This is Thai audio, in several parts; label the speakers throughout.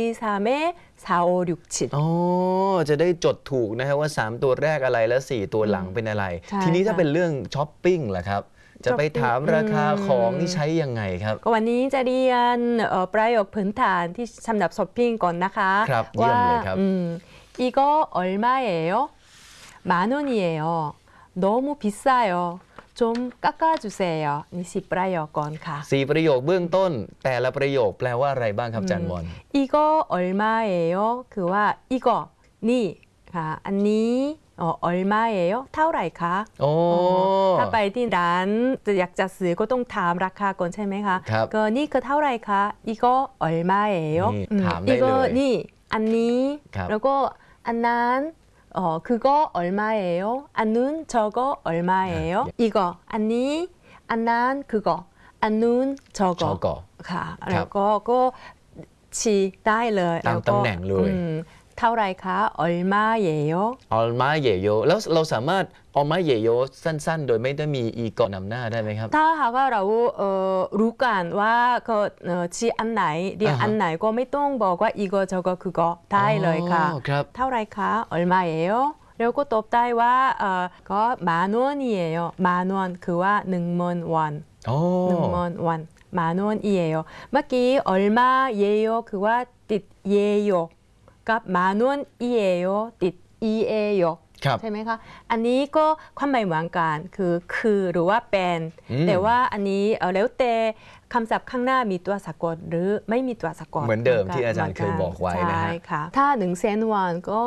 Speaker 1: 3에 4, 5, 6, 7
Speaker 2: อ๋อจะได้จดถูกนะครับว่า3ตัวแรกอะไรและ4ตัวหลังเป็นอะไรทีนี้ถ้าเป็นเรื่องช้อปปิ้งล่ะครับจะไปถามราคาของนี่ใช้ยังไงครับ
Speaker 1: ก็วันนี้จะเรียนประโยคพื้นฐานที่สำหรับช้อปปิ้งก่อนนะคะ
Speaker 2: ครับเยี่ยมเลยครับ
Speaker 1: 이거 얼마예요? 10,000원이에요. 너무 비싸요. 좀 깎아주세요. นี่10ประโยคก่อนค่ะ
Speaker 2: 4ประโยคเบื้องต้นแต่ละประโยคแปลว่าอะไรบ้างครับอาจารย์วอน
Speaker 1: 이거 얼마예요? คือว่า 이거 นี่ค่ะอันนี้얼마예요? เท่าไหร่คะถ้าไปที่ร้านอยากจะซื้อก็ต้องถามราคาก่อนใช่ไหมคะก็นี่คือเท่าไหร่คะ 이거 얼마예요?
Speaker 2: ถามได้เลย
Speaker 1: นี่อันนี้แล้วก็อันนั้น그거 얼마예요? 안눈 저거 얼마예요? 이거อันนี้อันนั้น그거 안눈 저거ค่ะแล้วก็ชี้ได้เลย
Speaker 2: ตามตำแหน่งเลย
Speaker 1: เท่าไรคะ얼마예요?
Speaker 2: 얼마예요? แล้วเราสามารถ얼마예요สั้นๆโดยไม่ได้มีอีก่อนนำหน้าได้ไหมครับ
Speaker 1: ถ้าหากว่าเรารู้กันว่าก็ชี้อันไหนเรียกอันไหนก็ไม่ต้องบอกว่า이거 저거 그거ได้เลยค่ะเท่าไรคะ얼마예요? แล้วก็ตอบได้ว่าก็10,000원이에요. 10,000원คือว่า10,000원. 10,000원. 10,000원이에요.เมื่อกี้얼마예요คือว่าติด예요กับ10,000원이에요ติด이에요ใช่ไหมคะอันนี้ก็ความหมายเหมือนกันคือหรือว่าเป็นแต่ว่าอันนี้แล้วแต่คำศัพท์ข้างหน้ามีตัวสะกดหรือไม่มีตัวสะกด
Speaker 2: เหมือนเดิมที่อาจารย์เคยบอกไว้นะฮะ
Speaker 1: ถ้า100,000원ก็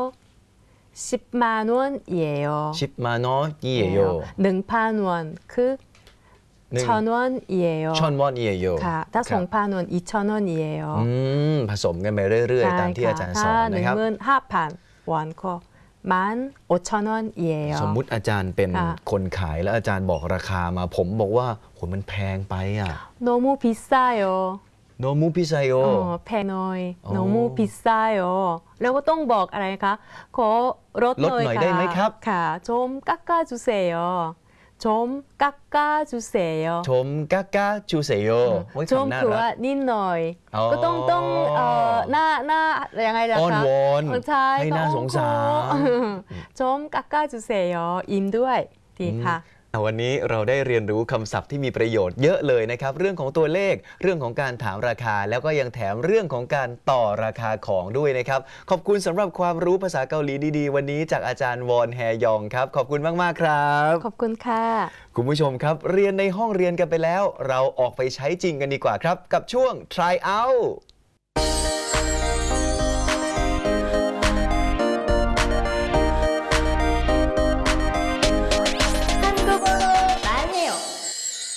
Speaker 1: 10만원이에요.
Speaker 2: 10만원이에요.
Speaker 1: 1,000원คือ1,000원이에요.
Speaker 2: 1,000원이에요.
Speaker 1: ค่ะถ้า 2,000원 2,000원이에요.
Speaker 2: ผสมกันไปเรื่อยๆตามที่อาจารย์สอนนะครับ
Speaker 1: ถ้า 15,000원ก็15,000원이에요.
Speaker 2: สมมุติอาจารย์เป็นคนขายแล้วอาจารย์บอกราคามาผมบอกว่าโหมันแพงไปอ่ะ
Speaker 1: 너무 비싸요.
Speaker 2: 너무 비싸요.
Speaker 1: แพงหน่อย 너무 비싸요. แล้วก็ต้องบอกอะไรคะขอลดหน่อย
Speaker 2: ได้ไหมครับ
Speaker 1: ค่ะ좀 깎아주세요. 좀 깎아주세요.
Speaker 2: 좀 깎아주세요.
Speaker 1: 좀คือว่านิดหน่อยก็ต้องหน้ายังไงล่ะคะ
Speaker 2: อ้อนวอนให้น่าสงสาร
Speaker 1: 좀 깎아주세요. ยิ้มด้วยดีค่ะ
Speaker 2: วันนี้เราได้เรียนรู้คำศัพท์ที่มีประโยชน์เยอะเลยนะครับเรื่องของตัวเลขเรื่องของการถามราคาแล้วก็ยังแถมเรื่องของการต่อราคาของด้วยนะครับขอบคุณสำหรับความรู้ภาษาเกาหลีดีๆวันนี้จากอาจารย์วอนแฮยองครับขอบคุณมากๆครับ
Speaker 1: ขอบคุณค่ะ
Speaker 2: คุณผู้ชมครับเรียนในห้องเรียนกันไปแล้วเราออกไปใช้จริงกันดีกว่าครับกับช่วง try out